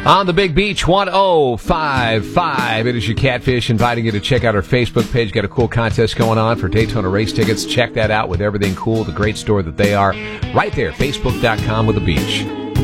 On the Big Beach 1055. It is your Catfish inviting you to check out our Facebook page. Got a cool contest going on for Daytona race tickets. Check that out with Everything Cool, the great store that they are. Right there, facebook.com with the beach.